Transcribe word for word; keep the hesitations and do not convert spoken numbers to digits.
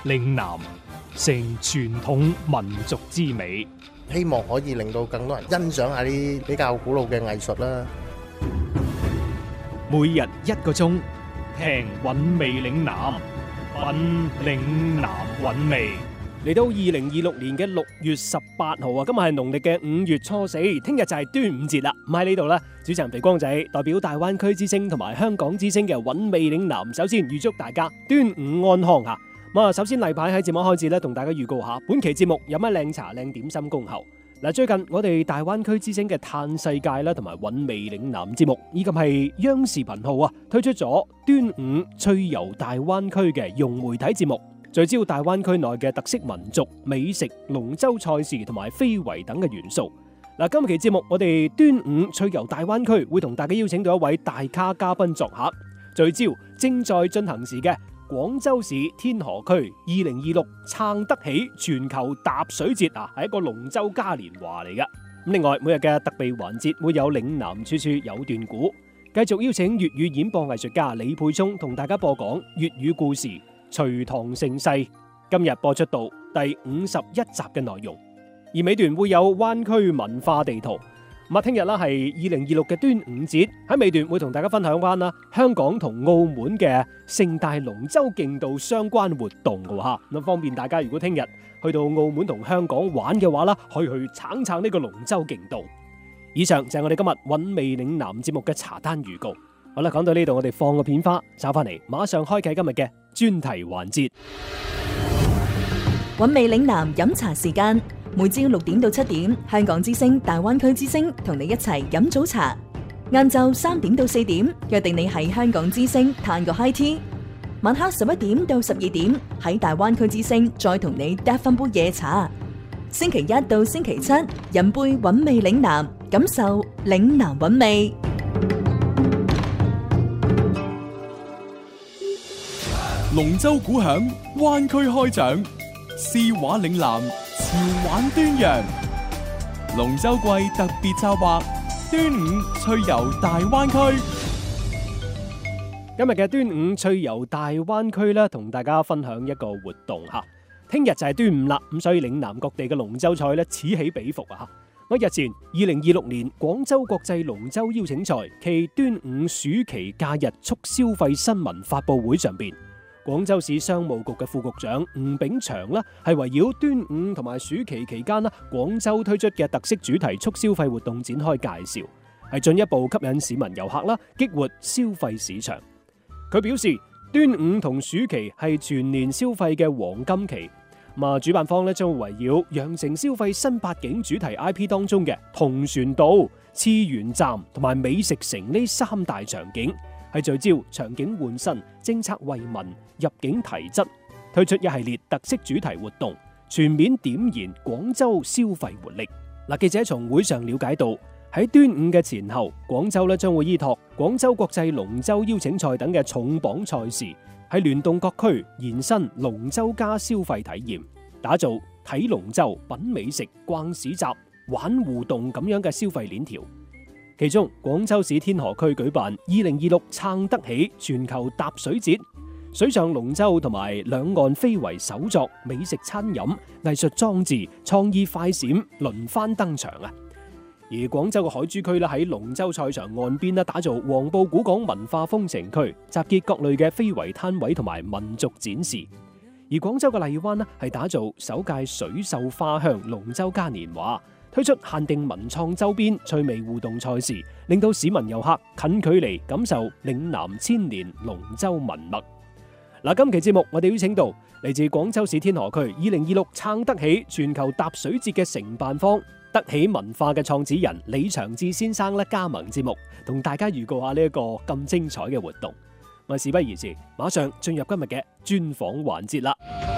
嶺南成傳統民族之美， 希望可以令到更多人欣賞下啲比較古老嘅藝術啦。 每日一個鐘，聽韻味嶺南，品嶺南韻味。 嚟到二零二六年嘅六月十八號啊，今日係農曆嘅五月初四，聽日就係端午節啦。咁喺呢度啦，主持人肥光仔代表大灣區之聲同埋香港之聲嘅韻味嶺南，首先預祝大家端午安康吓。咁啊，首先例牌喺節目開始咧，同大家預告下本期節目有乜靚茶靚點心恭候。嗱，最近我哋大灣區之聲嘅嘆世界啦，同埋韻味嶺南節目，以及係央視頻號啊，推出咗端午趣遊大灣區嘅融媒體節目。聚焦大灣區內嘅特色民族美食、龍舟賽事同埋非遺等嘅元素。嗱，今期節目我哋端午趣遊大灣區會同大家邀請到一位大咖嘉賓作客，聚焦正在進行時嘅廣州市天河區二零二六撐得起全球踏水節啊，係一個龍舟嘉年華嚟噶。咁另外每日嘅特備環節會有嶺南處處有段古，繼續邀請粵語演播藝術家李沛聰同大家播講粵語故事。隋唐盛世今日播出到第五十一集嘅內容，而尾段會有灣區文化地圖。咁啊，聽日啦係二零二六嘅端午節，喺尾段會同大家分享翻啦香港同澳門嘅盛大龍舟競渡相關活動嘅吓，咁方便大家如果聽日去到澳門同香港玩嘅話啦，可以去撐撐呢個龍舟競渡。以上就係我哋今日韻味嶺南節目嘅茶單預告。好啦，講到呢度，我哋放個片花，找翻嚟，馬上開啟今日嘅專題環節。 韻味嶺南飲茶時間，每朝六點到七點，香港之聲、大灣區之聲同你一齊飲早茶。晏晝三點到四點，約定你喺香港之聲嘆個 high tea。晚黑十一點到十二點，喺大灣區之聲再同你嗒翻杯夜茶。星期一到星期七，飲杯韻味嶺南，感受嶺南韻味。 龍舟鼓響，灣區開獎，詩畫嶺南，潮玩端陽。龍舟季特別策劃，端午趣遊大灣區。 今日嘅端午趣遊大灣區咧，同大家分享一個活動吓。聽日就係端午啦，咁所以嶺南各地嘅龍舟賽咧此起彼伏啊吓。我日前二零二六年廣州國際龍舟邀請賽暨端午暑期假日促消費新聞發佈會上邊，廣州市商務局嘅副局長吳炳祥啦，係圍繞端午同埋暑期期間啦，廣州推出嘅特色主題促消費活動展開介紹，係進一步吸引市民遊客啦，激活消費市場。佢表示，端午同暑期係全年消費嘅黃金期，咁啊，主辦方咧將會圍繞羊城消費新八景主題 I P 當中嘅同船渡、次元站同埋美食城呢三大場景，係聚焦場景換新、政策惠民、入境提質，推出一系列特色主題活動，全面點燃廣州消費活力。嗱，記者從會上了解到，喺端午嘅前後，廣州咧將會依託廣州國際龍舟邀請賽等嘅重磅賽事，喺聯動各區延伸龍舟加消費體驗，打造睇龍舟、品美食、逛市集、玩互動咁樣嘅消費鏈條。其中，廣州市天河區舉辦二零二六撐得起全球踏水節，水上龍舟同埋兩岸非遺手作、美食餐飲、藝術裝置、創意快閃輪番登場啊！而廣州嘅海珠區咧喺龍舟賽場岸邊咧打造黃埔古港文化風情區，集結各類嘅非遺攤位同埋民族展示。而廣州嘅荔灣咧係打造首屆水秀花香龍舟嘉年華，推出限定文創周邊趣味互動賽事，令到市民遊客近距離感受嶺南千年龍舟文脈。嗱，今期節目我哋邀請到嚟自廣州市天河區二零二六撐得起全球踏水節嘅承辦方得起文化嘅創始人李長志先生咧加盟節目，同大家預告下呢一個咁精彩嘅活動。我事不宜遲，馬上進入今日嘅專訪環節啦。